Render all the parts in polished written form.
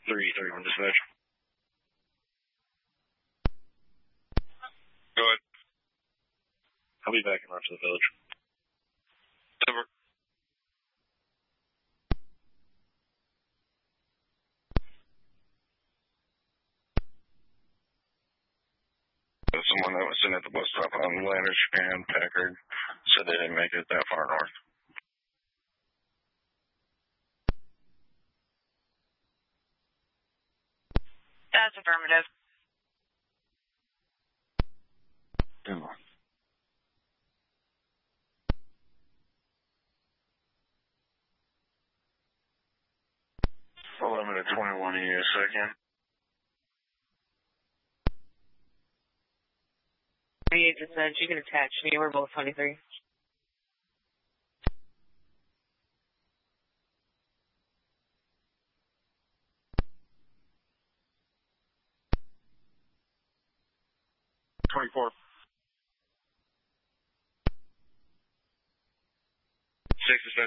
331 dispatch. Go ahead. I'll be back in route to the village. Over. Someone that was sitting at the bus stop on Landers and Packard said they didn't make it that far north. That's affirmative. Denver. Well, I'm at 21 in a second. 38 dispatch, you can attach me. We're both 23. Six dispatch.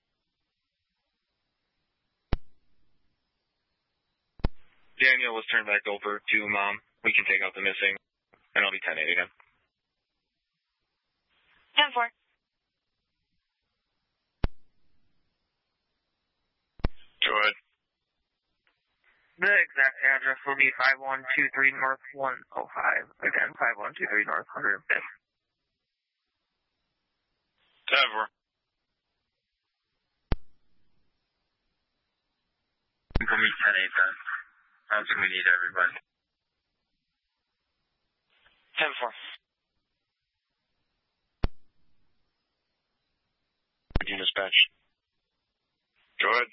Daniel was turned back over to Mom. We can take out the missing, and I'll be 10-8 again. 10-4. Go ahead. The exact address will be 5123 North 105. Again, 5123 North 105. 10-4. We'll meet 10-8 then. I don't think we need everybody. 10-4. Dispatch. Go ahead.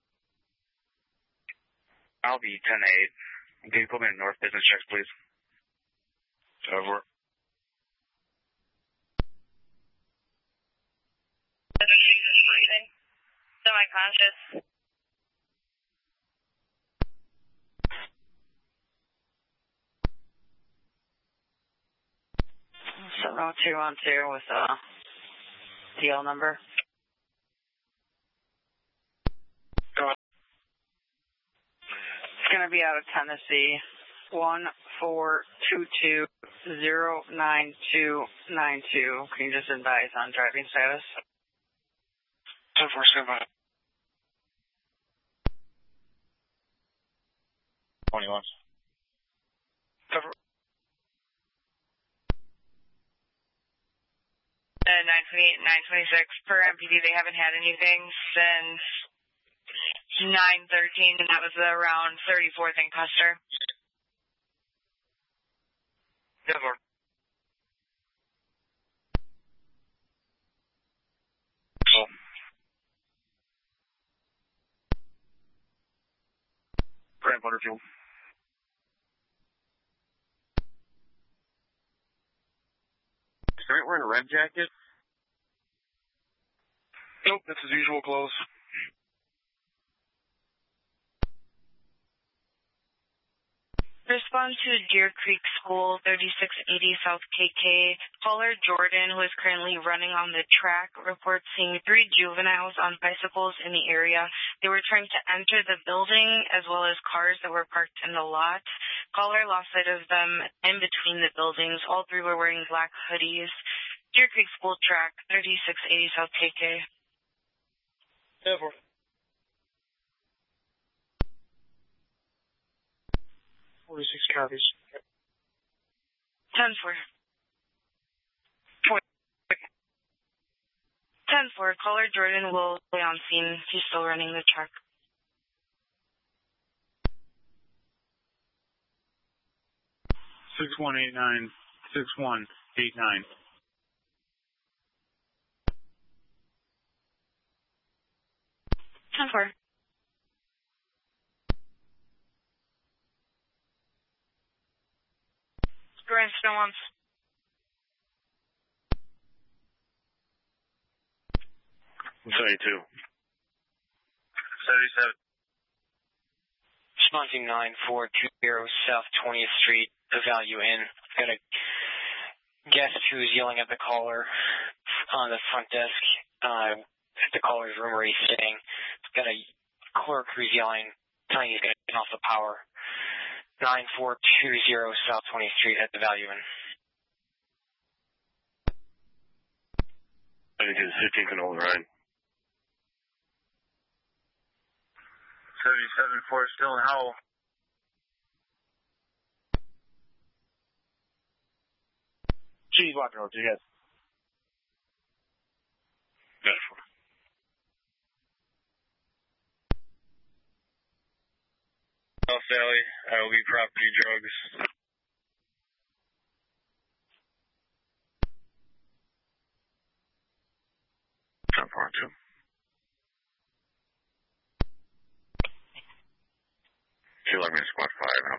I'll be 10-8. Can you put me in north business checks, please? Over. Breathing. Semi-conscious. So route 212 with DL number. It's going to be out of Tennessee. 142209292. Can you just advise on driving status? 10-4, stand by. 21. Cover. 928, 926 per MPD. They haven't had anything since 913, and that was around 34th and Custer. Never. So. Grand Butterfield. Is Grant wearing a red jacket? Nope, that's his usual clothes. Respond to Deer Creek School, 3680 South KK. Caller Jordan, who is currently running on the track, reports seeing 3 juveniles on bicycles in the area. They were trying to enter the building as well as cars that were parked in the lot. Caller lost sight of them in between the buildings. All 3 were wearing black hoodies. Deer Creek School track, 3680 South KK. Never. 46 copies. 10-4. 10-4. Caller Jordan will be on scene. He's still running the truck. Six 6189 6189. 10-4. Grand still on. 72. 77. Responding 9420 South 20th Street, the Value Inn. Got a guest who's yelling at the caller on the front desk at the caller's room where he's sitting. Got a clerk who's yelling, telling he's going to cutting off the power. 9420 South 20th Street at the value in. I think it's 15th and override. 77-4 still in Howell. Cheese walking over to you guys. Beautiful. South Sally, IOB property drugs. Top 4-2. 211 squad 5.